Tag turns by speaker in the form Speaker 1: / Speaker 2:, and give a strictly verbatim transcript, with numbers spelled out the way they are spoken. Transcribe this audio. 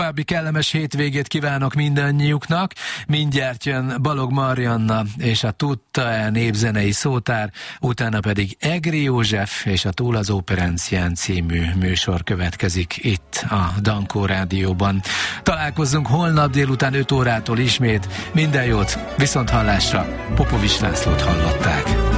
Speaker 1: további kellemes hétvégét kívánok mindannyiuknak. Mindjárt jön Balog Marianna és a Tutta népzenei szótár, utána pedig Egri József és a Túl az Operencián című műsor következik itt a Dankó Rádióban. Találkozzunk holnap délután öt órától ismét. Minden jót, viszont hallásra. Popovics Lászlót hallották.